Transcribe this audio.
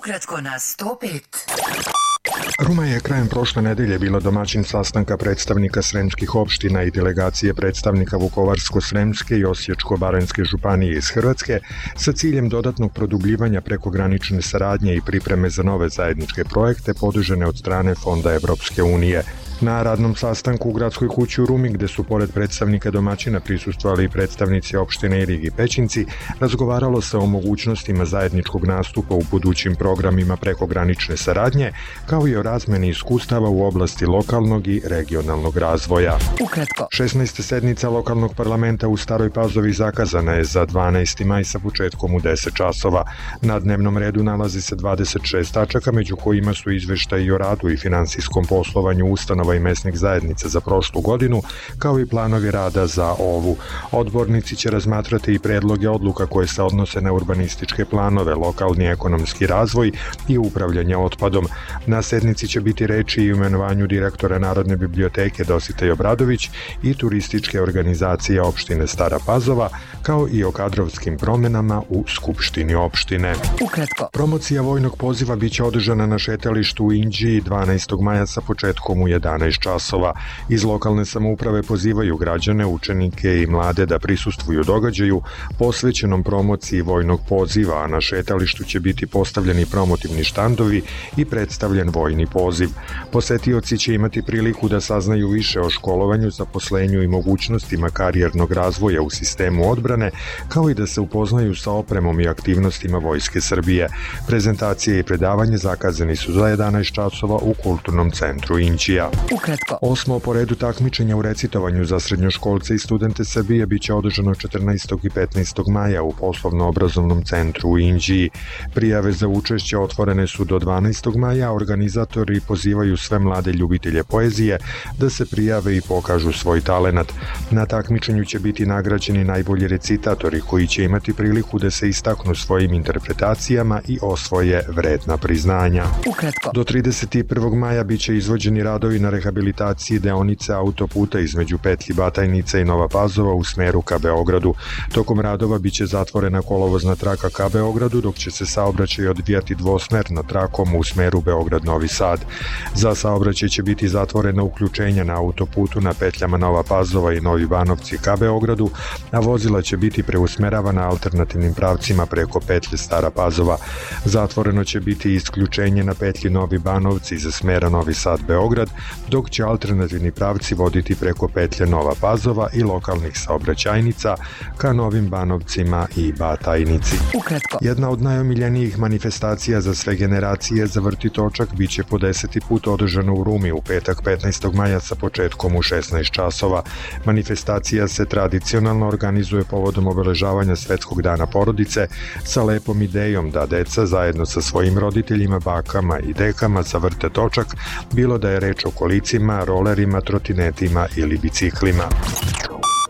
Ukratko na 105. Ruma je krajem prošle nedelje bila domaćin sastanka predstavnika sremskih opština i delegacije predstavnika Vukovarsko-sremske i Osječko-baranjske županije iz Hrvatske sa ciljem dodatnog produbljivanja prekogranične saradnje i pripreme za nove zajedničke projekte podržane od strane Fonda Evropske unije. Na radnom sastanku u gradskoj kući u Rumi, gde su pored predstavnika domaćina prisustvovali i predstavnici opštine Irig i Pećinci, razgovaralo se o mogućnostima zajedničkog nastupa u budućim programima prekogranične saradnje, kao i o razmeni iskustava u oblasti lokalnog i regionalnog razvoja. Ukratko. 16. sednica lokalnog parlamenta u Staroj Pazovi zakazana je za 12. maj sa početkom u 10 časova. Na dnevnom redu nalazi se 26 tačaka, među kojima su izveštaji o radu i finansijskom poslovanju ustanova i mesnih zajednica za prošlu godinu, kao i planovi rada za ovu. Odbornici će razmatrati i predloge odluka koje se odnose na urbanističke planove, lokalni ekonomski razvoj i upravljanje otpadom. Na sednici će biti reči i imenovanju direktora Narodne biblioteke Dositej Obradović i turističke organizacije opštine Stara Pazova, kao i o kadrovskim promenama u Skupštini opštine. Ukratko. Promocija vojnog poziva biće održana na šetalištu u Inđiji 12. maja sa početkom u 11 časova. Iz lokalne samouprave pozivaju građane, učenike i mlade da prisustvuju događaju posvećenom promociji vojnog poziva, a na šetalištu će biti postavljeni promotivni štandovi i predstavljen vojni poziv. Posetioci će imati priliku da saznaju više o školovanju, zaposlenju i mogućnostima karijernog razvoja u sistemu odbrane, kao i da se upoznaju sa opremom i aktivnostima Vojske Srbije. Prezentacije i predavanje zakazani su za 11 časova u Kulturnom centru Inđija. Ukratko. 8. po redu takmičenja u recitovanju za srednjoškolce i studente Srbije biće održano 14. i 15. maja u poslovno-obrazovnom centru u Inđiji. Prijave za učešće otvorene su do 12. maja, a organizatori pozivaju sve mlade ljubitelje poezije da se prijave i pokažu svoj talenat. Na takmičenju će biti nagrađeni najbolji recitatori koji će imati priliku da se istaknu svojim interpretacijama i osvoje vredna priznanja. Ukratko. Do 31. maja biće izvođeni radovi na rehabilitaciji deonice autoputa između petlji Batajnica i Nova Pazova u smeru ka Beogradu. Tokom radova biće zatvorena kolovozna traka ka Beogradu, dok će se saobraćaj odvijati dvosmerno trakom u smeru Beograd-Novi Sad. Za saobraćaj će biti zatvorena uključenja na autoputu na petljama Nova Pazova i Novi Banovci ka Beogradu, a vozila će biti preusmeravana alternativnim pravcima preko petlje Stara Pazova. Zatvoreno će biti isključenje na petlji Novi Banovci iz smera Novi Sad-Beograd, dok će alternativni pravci voditi preko petlje Nova Pazova i lokalnih saobraćajnica ka Novim Banovcima i Batajnici. Ukratko. Jedna od najomiljenijih manifestacija za sve generacije za Vrti točak biće po 10. put održana u Rumi u petak 15. maja sa početkom u 16 časova. Manifestacija se tradicionalno organizuje povodom obeležavanja Svetskog dana porodice sa lepom idejom da deca zajedno sa svojim roditeljima, bakama i dekama zavrte točak, bilo da je reč o kolicima, rolerima, trotinetima ili biciklima.